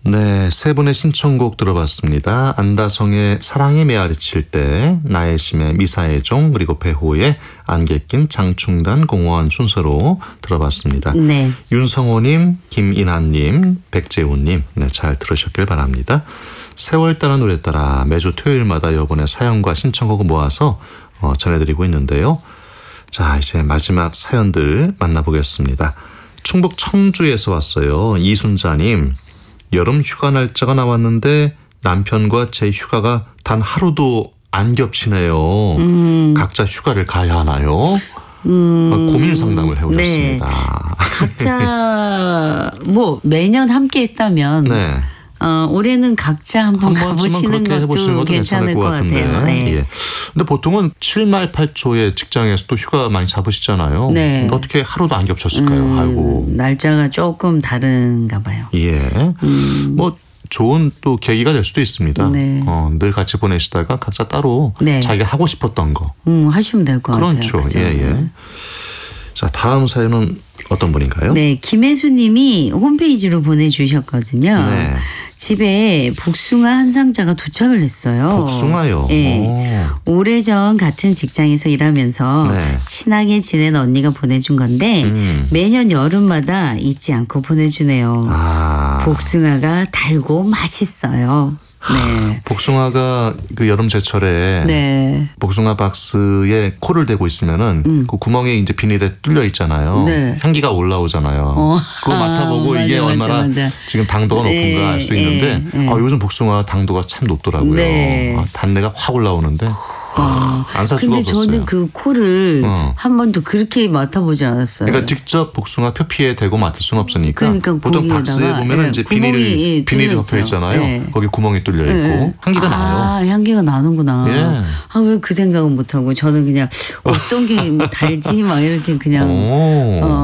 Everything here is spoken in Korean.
네, 세 분의 신청곡 들어봤습니다. 안다성의 사랑의 메아리 칠 때, 나혜심의 미사의 종, 그리고 배호의 안개 낀 장충단 공원 순서로 들어봤습니다. 네. 윤성호님, 김인환님, 백재훈님, 네, 잘 들으셨길 바랍니다. 세월 따라 노래 따라 매주 토요일마다 여러분의 사연과 신청곡을 모아서 전해드리고 있는데요. 자, 이제 마지막 사연들 만나보겠습니다. 충북 청주에서 왔어요. 이순자님. 여름 휴가 날짜가 나왔는데 남편과 제 휴가가 단 하루도 안 겹치네요. 각자 휴가를 가야 하나요? 고민 상담을 해오셨습니다. 네. 각자 뭐 매년 함께 했다면 네. 올해는 각자 한번 가보시는 것도 괜찮을 것 같아요. 네. 예. 근데 보통은 7말 8초에 직장에서 또 휴가 많이 잡으시잖아요. 네. 근데 어떻게 하루도 안 겹쳤을까요? 아이고. 날짜가 조금 다른가 봐요. 예. 뭐 좋은 또 계기가 될 수도 있습니다. 네. 늘 같이 보내시다가 각자 따로 네. 자기가 하고 싶었던 거. 하시면 될 것 같아요. 그렇죠. 그죠? 예, 예. 자, 다음 사연은 어떤 분인가요? 네, 김혜수 님이 홈페이지로 보내주셨거든요. 네. 집에 복숭아 한 상자가 도착을 했어요. 복숭아요. 네. 오래전 같은 직장에서 일하면서 네. 친하게 지낸 언니가 보내준 건데 매년 여름마다 잊지 않고 보내주네요. 복숭아가 달고 맛있어요. 네. 복숭아가 그 여름 제철에 네. 복숭아 박스에 코를 대고 있으면은 그 구멍이 이제 비닐에 뚫려 있잖아요. 네. 향기가 올라오잖아요. 그거 맡아보고 맞아, 이게 맞아, 얼마나 맞아. 지금 당도가 높은가 네, 알 수 있는데 요즘 복숭아 당도가 참 높더라고요. 네. 단내가 확 올라오는데 안 살 수가 근데 없었어요. 저는 그 코를 한 번도 그렇게 맡아보지 않았어요. 그러니까 직접 복숭아 표피에 대고 맡을 수는 없으니까 그러니까 보통 박스에 보면은 이제 비닐이 덮여 있잖아요. 네. 거기 구멍이 뚫려 있고 향기가 나요. 향기가 나는구나. 예. 왜 그 생각은 못하고 저는 그냥 어떤 게 뭐 달지 막 이렇게 그냥